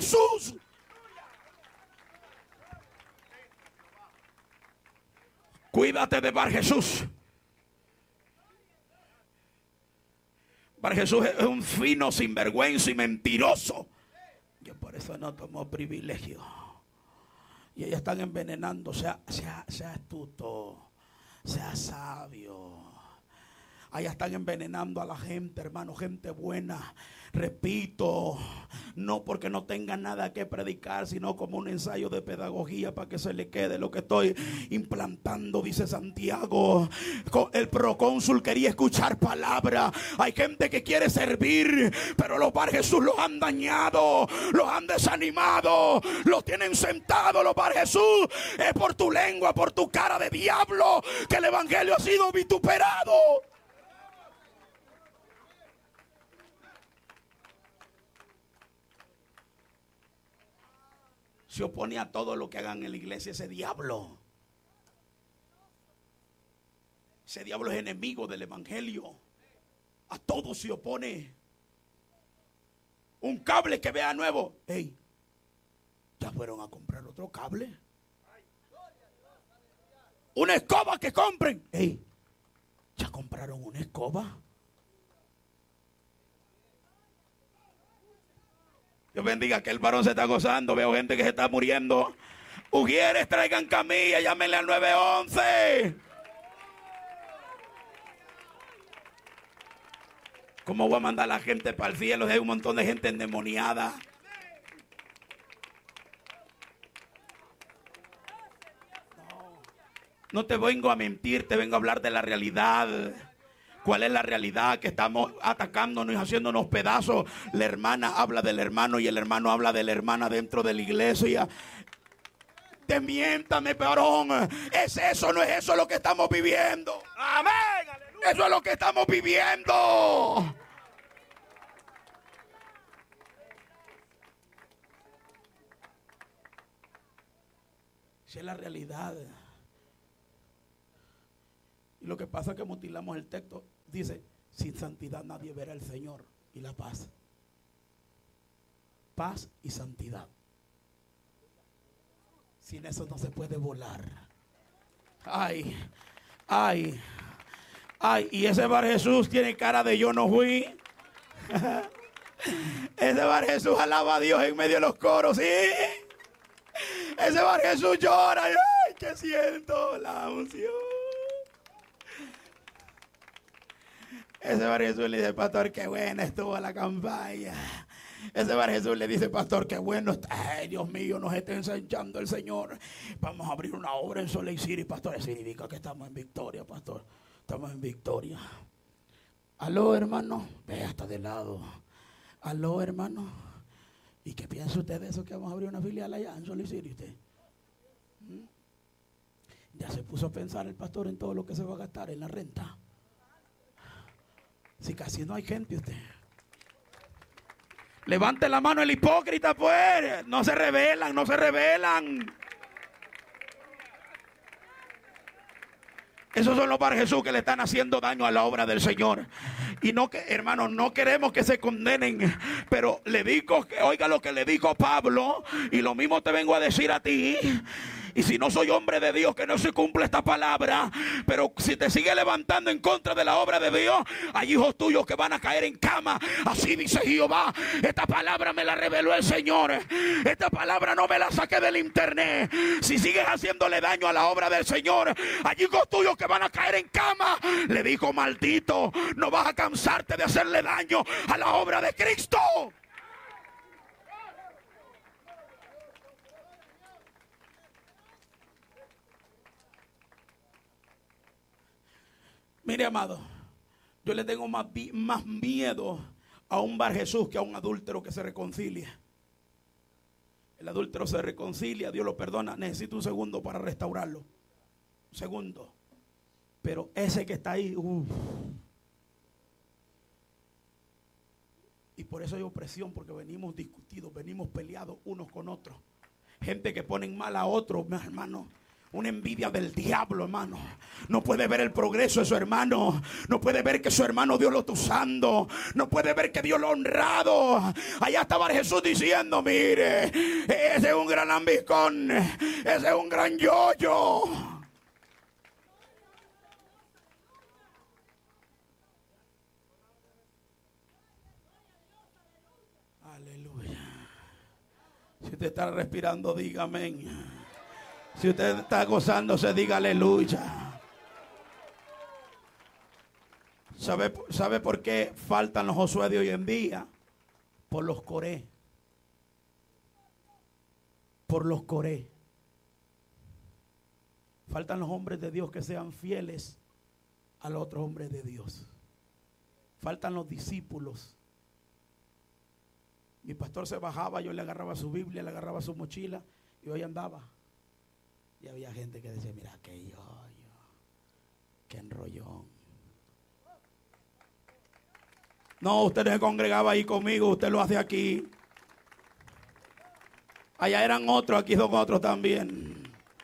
Jesús. Cuídate de Bar Jesús. Bar Jesús es un fino sinvergüenza y mentiroso. Yo por eso no tomo privilegio. Y ellos están envenenando. Sea astuto, sea sabio. Allá están envenenando a la gente, hermano, gente buena. Repito, no porque no tengan nada que predicar, sino como un ensayo de pedagogía para que se le quede lo que estoy implantando, dice Santiago. El procónsul quería escuchar palabra. Hay gente que quiere servir, pero los Bar Jesús los han dañado, los han desanimado, los tienen sentados. Los Bar Jesús, es por tu lengua, por tu cara de diablo, que el evangelio ha sido vituperado. Se opone a todo lo que hagan en la iglesia ese diablo. Ese diablo es enemigo del evangelio. A todo se opone. Un cable que vea nuevo. Hey, ¿ya fueron a comprar otro cable? Una escoba que compren. Hey, ¿ya compraron una escoba? Dios bendiga, que el varón se está gozando. Veo gente que se está muriendo. Ujieres, traigan camilla, llámenle al 911. ¿Cómo voy a mandar a la gente para el cielo? Hay un montón de gente endemoniada. No te vengo a mentir, te vengo a hablar de la realidad. ¿Cuál es la realidad? Que estamos atacándonos y haciéndonos pedazos. La hermana habla del hermano y el hermano habla de la hermana dentro de la iglesia. Desmiéntame, varón. ¿Es eso? ¿No es eso lo que estamos viviendo? Amén. Aleluya. Eso es lo que estamos viviendo. Esa es la realidad. Y lo que pasa es que mutilamos el texto. Dice, sin santidad nadie verá al Señor. Y la paz. Paz y santidad. Sin eso no se puede volar. Ay, ay, ay. Y ese Bar Jesús tiene cara de yo no fui. Ese Bar Jesús alaba a Dios en medio de los coros. Sí. Ese Bar Jesús llora. Ay, que siento la unción. Ese Bar Jesús le dice, pastor, qué buena estuvo la campaña. Ese Bar Jesús le dice, pastor, qué bueno está. Ay, Dios mío, nos está ensanchando el Señor. Vamos a abrir una obra en Salt Lake City, pastor. Eso significa que estamos en victoria, pastor. Estamos en victoria. Aló, hermano. Ve hasta de lado. Aló, hermano. ¿Y qué piensa usted de eso que vamos a abrir una filial allá en Salt Lake City? ¿Usted? Ya se puso a pensar el pastor en todo lo que se va a gastar en la renta. Si casi no hay gente usted. Levante la mano el hipócrita, pues. No se rebelan, no se rebelan. Esos son los Bar Jesús que le están haciendo daño a la obra del Señor. Y no, que, hermanos, no queremos que se condenen. Pero le digo, oiga lo que le dijo Pablo. Y lo mismo te vengo a decir a ti. Y si no soy hombre de Dios, que no se cumple esta palabra. Pero si te sigue levantando en contra de la obra de Dios, hay hijos tuyos que van a caer en cama. Así dice Jehová. Esta palabra me la reveló el Señor. Esta palabra no me la saqué del internet. Si sigues haciéndole daño a la obra del Señor, hay hijos tuyos que van a caer en cama. Le dijo, maldito, no vas a cansarte de hacerle daño a la obra de Cristo. Mire, amado, yo le tengo más miedo a un Bar Jesús que a un adúltero que se reconcilia. El adúltero se reconcilia, Dios lo perdona. Necesito un segundo para restaurarlo. Un segundo. Pero ese que está ahí, y por eso hay opresión, porque venimos discutidos, venimos peleados unos con otros. Gente que ponen mal a otros, hermano. Una envidia del diablo, hermano. No puede ver el progreso de su hermano. No puede ver que su hermano Dios lo está usando. No puede ver que Dios lo ha honrado. Allá estaba Jesús diciendo, mire, ese es un gran lambiscón. Ese es un gran yoyo. Aleluya. Si usted está respirando, diga amén. Si usted está gozándose, diga aleluya. ¿Sabe por qué faltan los Josué de hoy en día? Por los Coré. Por los Coré. Faltan los hombres de Dios que sean fieles a los otros hombres de Dios. Faltan los discípulos. Mi pastor se bajaba, yo le agarraba su Biblia, le agarraba su mochila y hoy andaba. Y había gente que decía, mira qué yoyo, qué enrollón. No, usted no se congregaba ahí conmigo, usted lo hace aquí. Allá eran otros, aquí son otros también.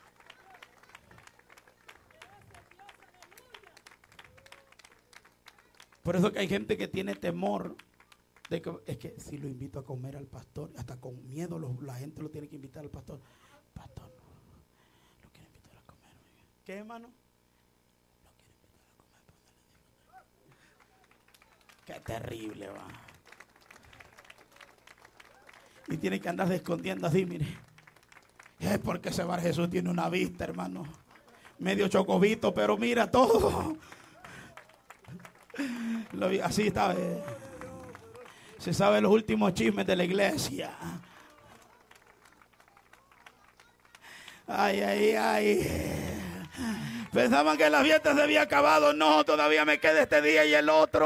Por eso que hay gente que tiene temor de que, es que si lo invito a comer al pastor, hasta con miedo la gente lo tiene que invitar al pastor. Pastor, no, lo quiere invitar a comer. ¿Qué, hermano? Lo quiere invitar a comer. Qué terrible, va. Y tiene que andarse escondiendo así, mire. Es porque ese Bar Jesús tiene una vista, hermano. Medio chocobito, pero mira todo. Así está. Se sabe los últimos chismes de la iglesia. Ay, ay, ay. Pensaban que la fiesta se había acabado. No, todavía me queda este día y el otro.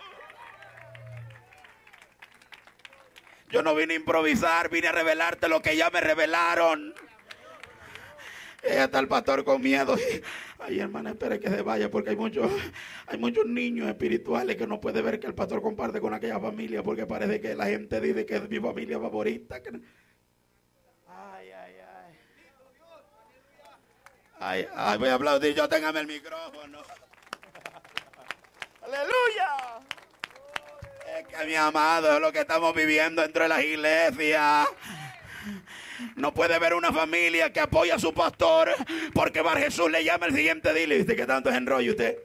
Yo no vine a improvisar, vine a revelarte lo que ya me revelaron. Y está el pastor con miedo. Ay, hermana, espere que se vaya porque hay muchos niños espirituales que no puede ver que el pastor comparte con aquella familia porque parece que la gente dice que es mi familia favorita. Ay, ay, ay. Ay, ay, voy a aplaudir, yo téngame el micrófono. Aleluya. Es que mi amado es lo que estamos viviendo dentro de las iglesias. No puede ver una familia que apoya a su pastor porque Bar Jesús le llama el siguiente día y le dice que tanto es enrollo usted.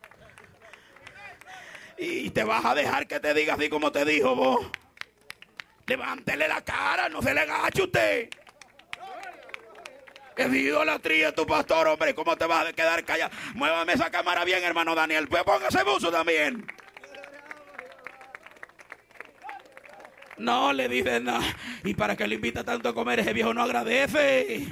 Y te vas a dejar que te diga así como te dijo vos. Levántele la cara, no se le agache usted. Que si idolatría a tu pastor, hombre, ¿cómo te vas a quedar callado? Muévame esa cámara bien, hermano Daniel. Pues póngase buzo también. No, le dice nada. Y para que le invita tanto a comer, ese viejo no agradece.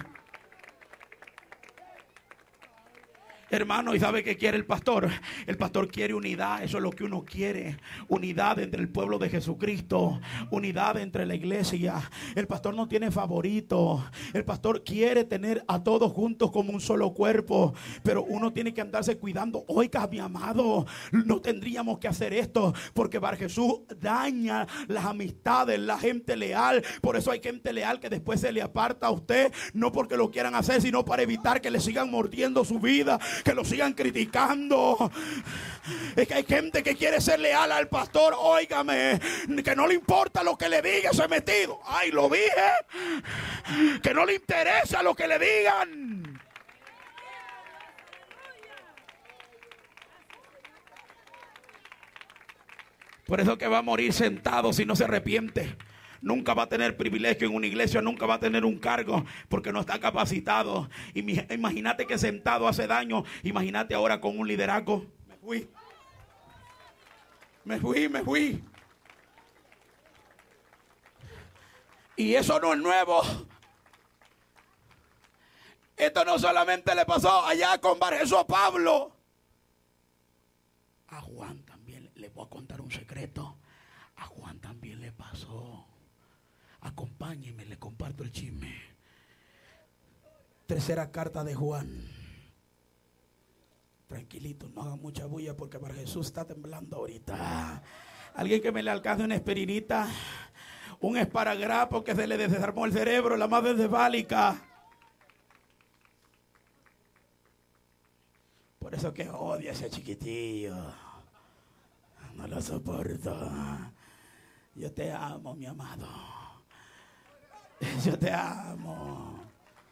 Hermano, ¿y sabe qué quiere el pastor? El pastor quiere unidad, eso es lo que uno quiere. Unidad entre el pueblo de Jesucristo, unidad entre la iglesia. El pastor no tiene favorito. El pastor quiere tener a todos juntos como un solo cuerpo. Pero uno tiene que andarse cuidando. Oiga, mi amado, no tendríamos que hacer esto porque Bar Jesús daña las amistades, la gente leal. Por eso hay gente leal que después se le aparta a usted, no porque lo quieran hacer, sino para evitar que le sigan mordiendo su vida, que lo sigan criticando. Es que hay gente que quiere ser leal al pastor, óigame, que no le importa lo que le diga ese metido. Ay, lo dije, que no le interesa lo que le digan. Por eso que va a morir sentado si no se arrepiente. Nunca va a tener privilegio en una iglesia, nunca va a tener un cargo porque no está capacitado. Imagínate que sentado hace daño, imagínate ahora con un liderazgo. Me fui. Y eso no es nuevo. Esto no solamente le pasó allá con Bar Jesús a Pablo. A Juan también, le voy a contar un secreto. A Juan también le pasó. Acompáñenme, le comparto el chisme. Tercera carta de Juan. Tranquilito, no hagan mucha bulla porque Bar Jesús está temblando ahorita. Alguien que me le alcance una aspirinita, un esparadrapo que se le desarmó el cerebro, la más encefálica. eso que odia a ese chiquitillo. No lo soporto. Yo te amo, mi amado. Yo te amo.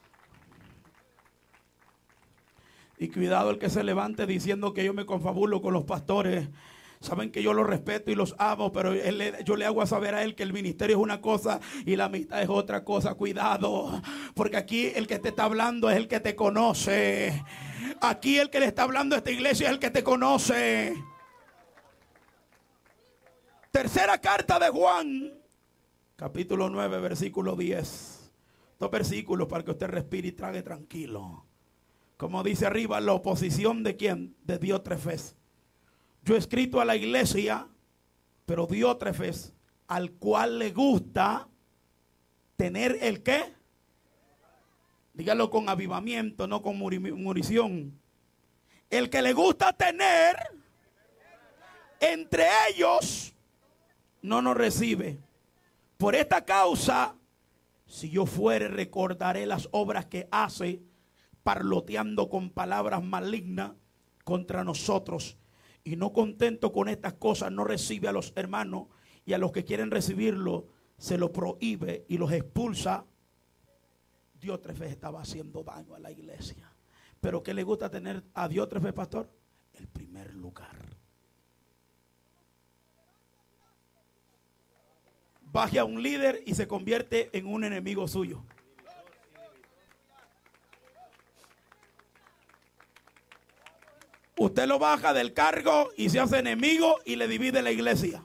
Y cuidado el que se levante diciendo que yo me confabulo con los pastores. Saben que yo los respeto y los amo, pero yo le hago a saber a él que el ministerio es una cosa y la amistad es otra cosa. Cuidado, porque aquí el que te está hablando es el que te conoce. Aquí el que le está hablando a esta iglesia es el que te conoce. Tercera carta de Juan, capítulo 9, versículo 10. 2 versículos para que usted respire y trague tranquilo. Como dice arriba, la oposición de quién? De Diótrefes. Yo he escrito a la iglesia, pero Diótrefes, al cual le gusta tener el qué. Dígalo con avivamiento, no con murición. El que le gusta tener entre ellos no nos recibe. Por esta causa, si yo fuere, recordaré las obras que hace, parloteando con palabras malignas contra nosotros. Y no contento con estas cosas, no recibe a los hermanos, y a los que quieren recibirlo se lo prohíbe y los expulsa. Diótrefes estaba haciendo daño a la iglesia. ¿Pero qué le gusta tener a Diótrefes, pastor? El primer lugar. Baje a un líder y se convierte en un enemigo suyo. Usted lo baja del cargo y se hace enemigo y le divide la iglesia.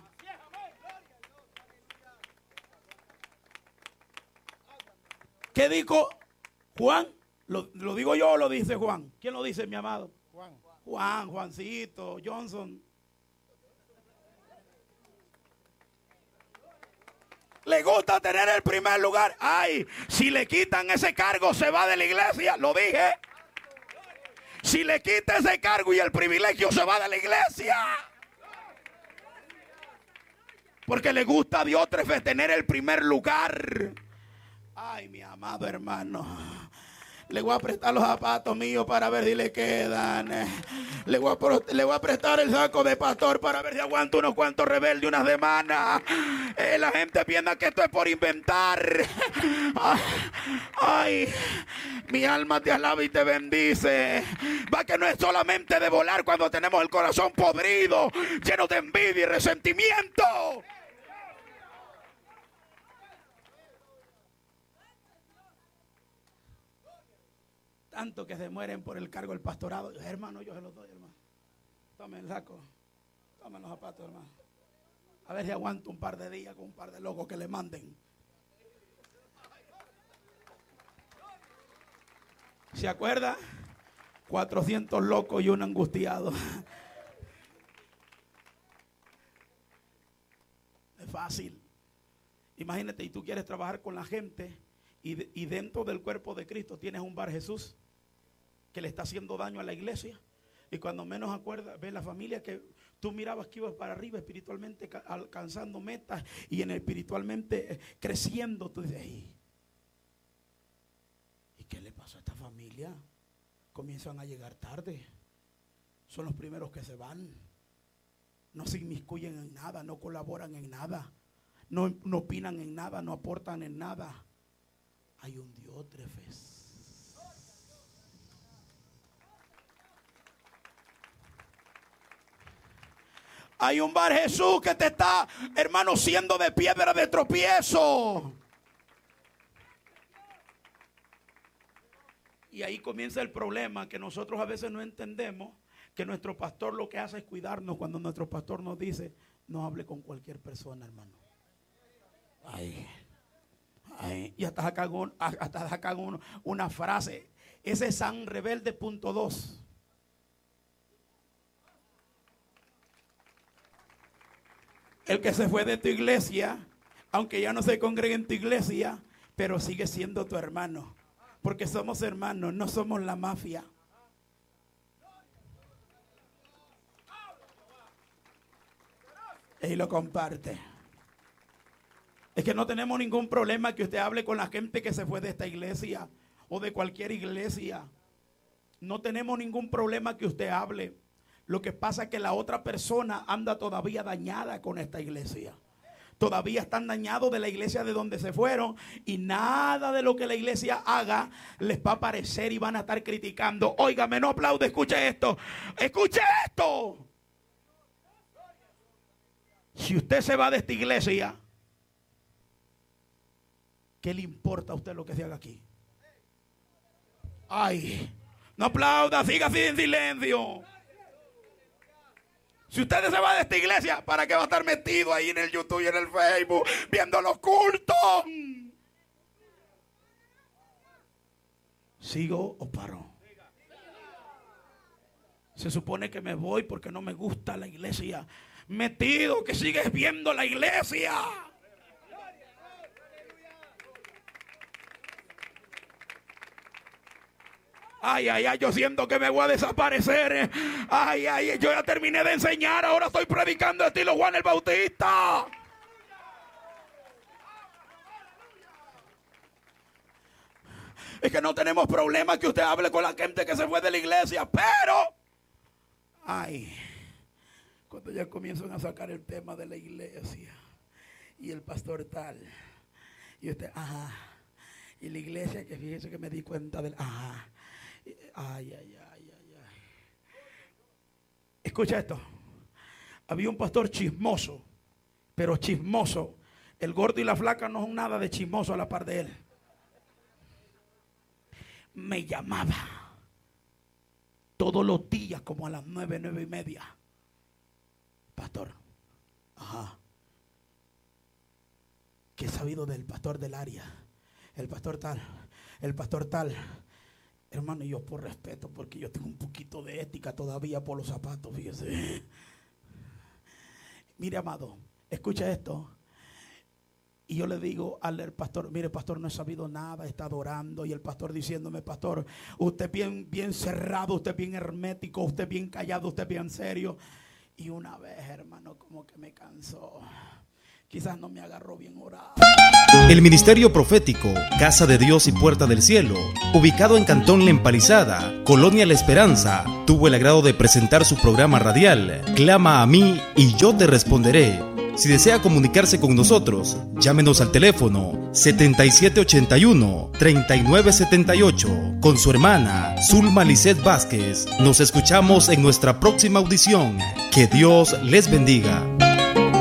¿Qué dijo Juan? ¿Lo digo yo o lo dice Juan? ¿Quién lo dice, mi amado? Juancito, Johnson. Le gusta tener el primer lugar. Ay, si le quitan ese cargo se va de la iglesia. Lo dije. Si le quita ese cargo y el privilegio se va de la iglesia. Porque le gusta a Diótrefes tener el primer lugar. Ay, mi amado hermano. Le voy a prestar los zapatos míos para ver si le quedan. Le voy a prestar el saco de pastor para ver si aguanto unos cuantos rebeldes unas semanas. La gente piensa que esto es por inventar. Ay, mi alma te alaba y te bendice. Va que no es solamente de volar cuando tenemos el corazón podrido, lleno de envidia y resentimiento. Tanto que se mueren por el cargo del pastorado. Hermano, yo se los doy, hermano. Tome el saco. Tome los zapatos, hermano. A ver si aguanto un par de días con un par de locos que le manden. ¿Se acuerda? 400 locos y un angustiado. Es fácil. Imagínate, y tú quieres trabajar con la gente y dentro del cuerpo de Cristo tienes un Bar Jesús que le está haciendo daño a la iglesia. Y cuando menos acuerdas, ves la familia que tú mirabas que ibas para arriba espiritualmente, alcanzando metas y en el espiritualmente creciendo. Tú dices, ¿y qué le pasó a esta familia? Comienzan a llegar tarde. Son los primeros que se van. No se inmiscuyen en nada, no colaboran en nada, no opinan en nada, no aportan en nada. Hay un Diótrefes. Hay un Bar Jesús que te está, hermano, siendo de piedra de tropiezo. Y ahí comienza el problema, que nosotros a veces no entendemos que nuestro pastor lo que hace es cuidarnos. Cuando nuestro pastor nos dice, no hable con cualquier persona, hermano. Y hasta sacan una frase. Ese es San Rebelde .2. El que se fue de tu iglesia, aunque ya no se congregue en tu iglesia, pero sigue siendo tu hermano. Porque somos hermanos, no somos la mafia. Y lo comparte. Es que no tenemos ningún problema que usted hable con la gente que se fue de esta iglesia o de cualquier iglesia. No tenemos ningún problema que usted hable. Lo que pasa es que la otra persona anda todavía dañada con esta iglesia. Todavía están dañados de la iglesia de donde se fueron, y nada de lo que la iglesia haga les va a parecer y van a estar criticando. Óigame, no aplaude, escuche esto. Escuche esto. Si usted se va de esta iglesia, ¿qué le importa a usted lo que se haga aquí? Ay, no aplauda, siga así en silencio. Si usted se va de esta iglesia, ¿para qué va a estar metido ahí en el YouTube y en el Facebook viendo los cultos? ¿Sigo o paro? Se supone que me voy porque no me gusta la iglesia. Metido que sigues viendo la iglesia. Ay, ay, ay, yo siento que me voy a desaparecer. Ay, ay, yo ya terminé de enseñar. Ahora estoy predicando estilo Juan el Bautista. Es que no tenemos problema que usted hable con la gente que se fue de la iglesia. Pero, ay, cuando ya comienzan a sacar el tema de la iglesia y el pastor tal, y usted, ajá, y la iglesia, que fíjese que me di cuenta del, ajá. Ay, ay, ay, ay, ay. Escucha esto. Había un pastor chismoso, pero chismoso. El gordo y la flaca no son nada de chismoso a la par de él. Me llamaba todos los días como a las 9, 9:30. Pastor, ajá, ¿qué he sabido del pastor del área? El pastor tal, el pastor tal. Hermano, yo por respeto, porque yo tengo un poquito de ética todavía por los zapatos, fíjese. Mire, amado, escucha esto. Y yo le digo al pastor, mire, pastor, no he sabido nada, está adorando. Y el pastor diciéndome, pastor, usted bien cerrado, usted bien hermético, usted bien callado, usted bien serio. Y una vez, hermano, como que me cansó. Quizás no me agarró bien orado. El Ministerio Profético, Casa de Dios y Puerta del Cielo, ubicado en Cantón La Empalizada, Colonia La Esperanza, tuvo el agrado de presentar su programa radial, Clama a mí y yo te responderé. Si desea comunicarse con nosotros, llámenos al teléfono 7781-3978 con su hermana Zulma Lisset Vázquez. Nos escuchamos en nuestra próxima audición. Que Dios les bendiga.